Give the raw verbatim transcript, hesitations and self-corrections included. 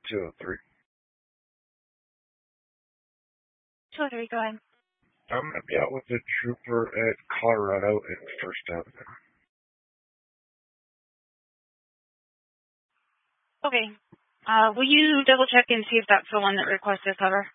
two oh three. two oh three, go ahead. I'm going to be out with a trooper at Colorado and First Avenue. Okay. Uh, will you double check and see if that's the one that requested cover?